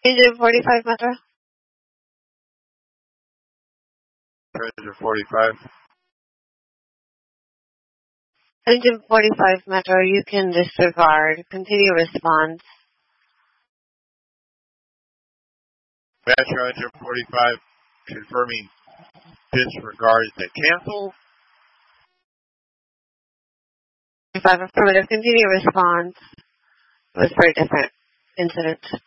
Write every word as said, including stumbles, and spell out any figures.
Engine forty-five, Metro. Treasure forty-five. Engine forty-five, Metro, you can disregard. Continue response. Metro Engine forty-five, confirming disregard is a cancel. forty-five affirmative, continue response. It was a very different incident.